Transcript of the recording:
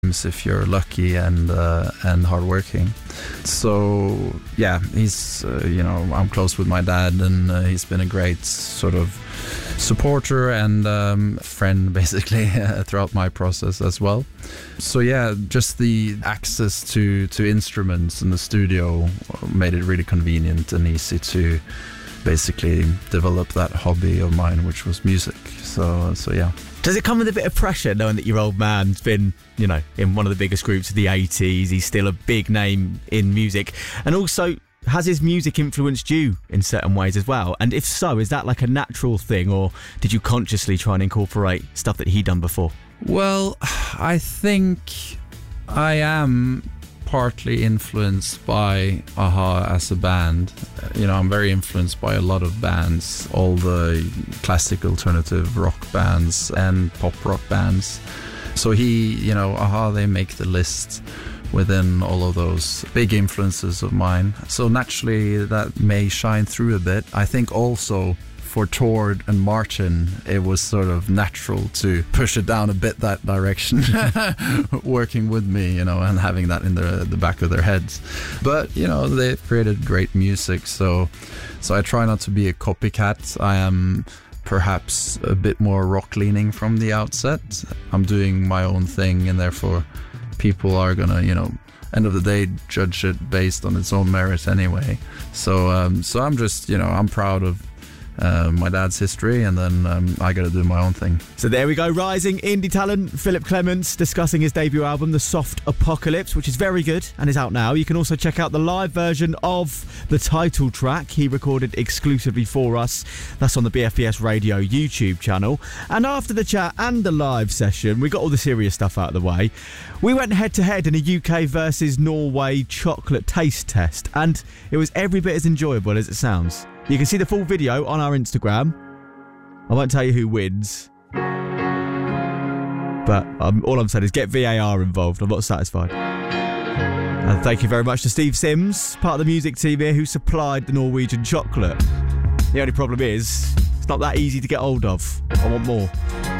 times if you're lucky and hardworking. So yeah, he's I'm close with my dad, and he's been a great sort of supporter and friend basically throughout my process as well. So yeah, just the access to instruments in the studio made it really convenient and easy to basically develop that hobby of mine, which was music. So yeah. Does it come with a bit of pressure knowing that your old man's been, in one of the biggest groups of the 80s, he's still a big name in music, and also has his music influenced you in certain ways as well? And if so, is that like a natural thing, or did you consciously try and incorporate stuff that he'd done before? Well, I think I am partly influenced by a-ha as a band. I'm very influenced by a lot of bands, all the classic alternative rock bands and pop rock bands. So a-ha, they make the list within all of those big influences of mine. So naturally that may shine through a bit. I think also for Tord and Martin, it was sort of natural to push it down a bit that direction, working with me, and having that in the back of their heads. But, they've created great music, so I try not to be a copycat. I am perhaps a bit more rock leaning from the outset. I'm doing my own thing, and therefore people are gonna, end of the day, judge it based on its own merit anyway. So I'm just, I'm proud of my dad's history, and then I got to do my own thing. So there we go, rising indie talent Philip Clements discussing his debut album, The Soft Apocalypse, which is very good and is out now. You can also check out the live version of the title track he recorded exclusively for us. That's on the BFBS Radio YouTube channel. And after the chat and the live session, we got all the serious stuff out of the way. We went head to head in a UK versus Norway chocolate taste test, and it was every bit as enjoyable as it sounds. You can see the full video on our Instagram. I won't tell you who wins, but all I'm saying is get VAR involved. I'm not satisfied. And thank you very much to Steve Sims, part of the music team here, who supplied the Norwegian chocolate. The only problem is, it's not that easy to get hold of. I want more.